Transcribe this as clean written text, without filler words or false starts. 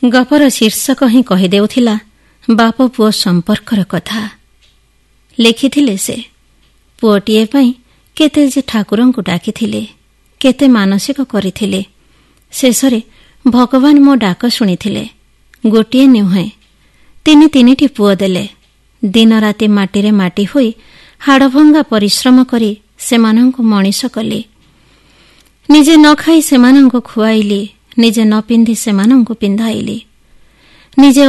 ଗପର ଶୀର୍ଷକ ହିଁ କହିଦେଉଥିଲା ବାପ ପୁଅ ସମ୍ପର୍କର କଥା। ଲେଖିଥିଲେ ସେ, ପୁଅଟିଏ ପାଇଁ କେତେ ଯେ ଠାକୁରଙ୍କୁ ଡାକିଥିଲେ, କେତେ ମାନସିକ କରିଥିଲେ। ଶେଷରେ ଭଗବାନ ମୋ ଡାକ ଶୁଣିଥିଲେ। ଗୋଟିଏ ନୁହେଁ, ତିନିଟି ପୁଅ ଦେଲେ। ଦିନ ରାତି ମାଟିରେ ମାଟି ହୋଇ ହାଡ଼ଭଙ୍ଗା ପରିଶ୍ରମ କରି ସେମାନଙ୍କୁ ମଣିଷ କଲି। ନିଜେ ନ ଖାଇ ସେମାନଙ୍କୁ ଖୁଆଇଲି, ନିଜେ ନ ପିନ୍ଧି ସେମାନଙ୍କୁ ପିନ୍ଧାଇଲି। ନିଜେ